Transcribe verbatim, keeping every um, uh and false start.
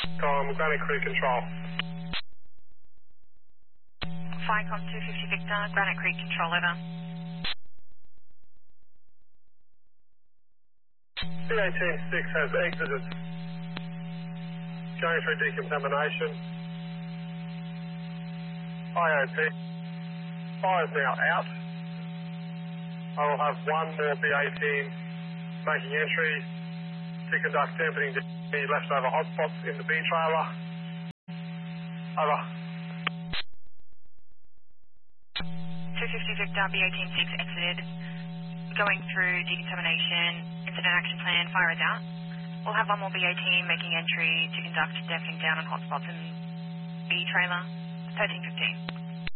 Um, Granite Creek Control. Ficom two fifty Victor, Granite Creek Control, over. C eighteen six has exited. Going through decontamination. I O P. Fire's now out. I will have one more B eighteen making entry to conduct dampening the leftover hotspots in the B trailer. Over. two fifty Victor, B eighteen six exited. Going through decontamination, incident action plan, fire is out. We'll have one more B eighteen making entry to conduct damping down on hotspots in B trailer, thirteen fifteen.